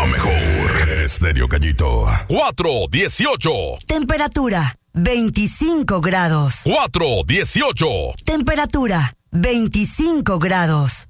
La mejor. Estéreo Gallito. 418. Temperatura 25 grados. 418. Temperatura 25 grados.